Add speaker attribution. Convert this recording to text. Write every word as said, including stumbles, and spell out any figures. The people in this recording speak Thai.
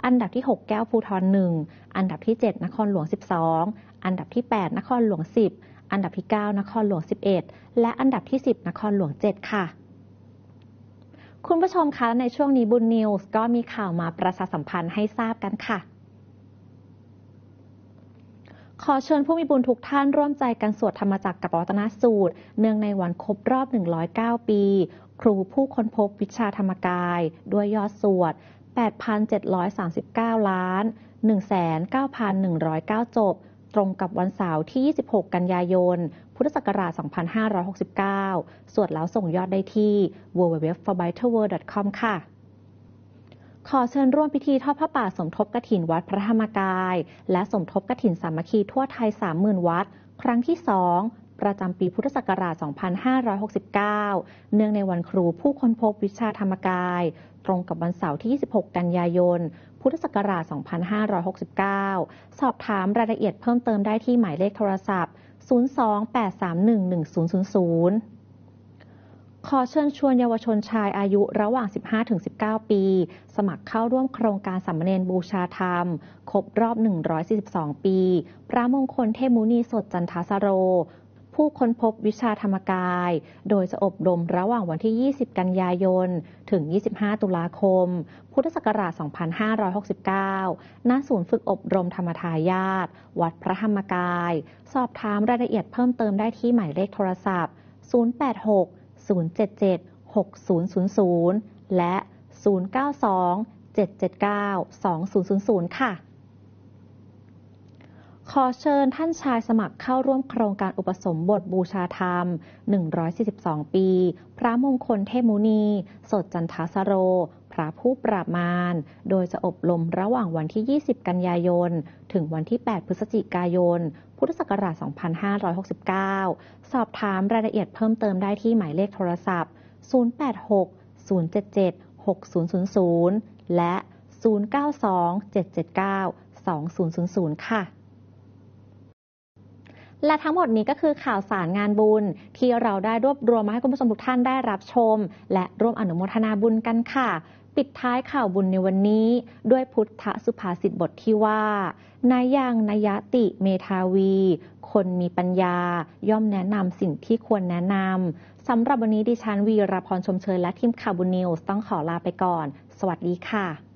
Speaker 1: อันดับที่หกแก้วภูธรหนึ่งอันดับที่เจ็ดนครหลวงสิบสองอันดับที่แปดนครหลวงสิบอันดับที่เก้านครหลวงสิบเอ็ดและอันดับที่สิบนครหลวงเจ็ดค่ะคุณผู้ชมคะในช่วงนี้บุญนิวส์ก็มีข่าวมาประชาสัมพันธ์ให้ทราบกันค่ะขอเชิญผู้มีบุญทุกท่านร่วมใจกันสวดธรรมจักรกับปวัตนสูตรเนื่องในวันครบรอบหนึ่งร้อยเก้าปีครูผู้ค้นพบวิชาธรรมกายด้วยยอดสวด แปดพันเจ็ดร้อยสามสิบเก้า ล้าน หนึ่งแสนเก้าพันหนึ่งร้อยเก้า จบตรงกับวันเสาร์ที่ยี่สิบหกกันยายนพุทธศักราชสองพันห้าร้อยหกสิบเก้าสวดแล้วส่งยอดได้ที่ ดับเบิลยู ดับเบิลยู ดับเบิลยู ดอท ฟอร์ ไบเทอร์ เวิลด์ ดอท คอม ค่ะขอเชิญร่วมพิธีทอดพระป่าสมทบกฐินวัดพระธรรมกายและสมทบกฐินสามัคคีทั่วไทย สามหมื่น วัดครั้งที่สองประจำปีพุทธศักราชสองพันห้าร้อยหกสิบเก้าเนื่องในวันครูผู้ค้นพบวิชาธรรมกายตรงกับวันเสาร์ที่ยี่สิบหกกันยายนพุทธศักราชสองพันห้าร้อยหกสิบเก้าสอบถามรายละเอียดเพิ่มเติมได้ที่หมายเลขโทรศัพท์ศูนย์ สอง แปด สาม หนึ่ง หนึ่ง ศูนย์ ศูนย์ ศูนย์ขอเชิญชวนเยาวชนชายอายุระหว่าง สิบห้าถึงสิบเก้า ปีสมัครเข้าร่วมโครงการสามเณรบูชาธรรมครบรอบหนึ่งร้อยสี่สิบสองปีพระมงคลเทพมุนีสดจันทสโรผู้ค้นพบวิชาธรรมกายโดยจะอบรมระหว่างวันที่ยี่สิบกันยายนถึงยี่สิบห้าตุลาคมพุทธศักราชสองพันห้าร้อยหกสิบเก้าณศูนย์ฝึกอบรมธรรมทายาทวัดพระธรรมกายสอบถามรายละเอียดเพิ่มเติมได้ที่หมายเลขโทรศัพท์ศูนย์ แปด หก ศูนย์ เจ็ด เจ็ด หก ศูนย์ ศูนย์ ศูนย์และศูนย์ เก้า สอง เจ็ด เจ็ด เก้า สอง ศูนย์ ศูนย์ ศูนย์ค่ะขอเชิญท่านชายสมัครเข้าร่วมโครงการอุปสมบทบูชาธรรมหนึ่งร้อยสี่สิบสองปีพระมงคลเทพมุนีสดจันทสโรพระผู้ปราบมารโดยจะอบรมระหว่างวันที่ยี่สิบกันยายนถึงวันที่แปดพฤศจิกายนพุทธศักราชสองพันห้าร้อยหกสิบเก้าสอบถามรายละเอียดเพิ่มเติมได้ที่หมายเลขโทรศัพท์ศูนย์ แปด หก ศูนย์ เจ็ด เจ็ด หก ศูนย์ ศูนย์ ศูนย์และศูนย์ เก้า สอง เจ็ด เจ็ด เก้า สอง ศูนย์ ศูนย์ ศูนย์ค่ะและทั้งหมดนี้ก็คือข่าวสารงานบุญที่เราได้รวบรวมมาให้คุณผู้ชมทุกท่านได้รับชมและร่วมอนุโมทนาบุญกันค่ะปิดท้ายข่าวบุญในวันนี้ด้วยพุทธสุภาษิตบทที่ว่านายังนยติเมธาวีคนมีปัญญาย่อมแนะนำสิ่งที่ควรแนะนำสำหรับวันนี้ดิฉันวีรพรชมเชยและทีมข่าวบุญนิวส์ต้องขอลาไปก่อนสวัสดีค่ะ